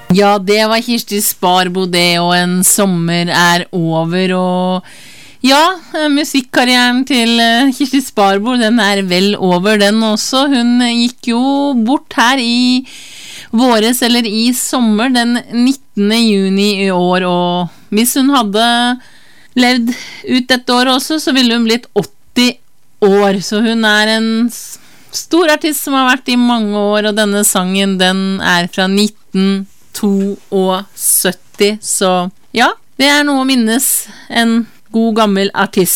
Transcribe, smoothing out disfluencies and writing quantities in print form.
Ja, det var Kirsti Sparbo det, og en sommer over, og ja, musikkarrieren til Kirsti Sparbo, den vel over den også. Hun gikk jo bort her i våres, eller i sommer, den 19. juni i år, og hvis hun hadde levd ut dette året også, så ville hun blitt 80 år, så hun en stor artist som har vært i mange år, og denne sangen, den fra 1972, så ja, det noe å minnes en god gammel artist.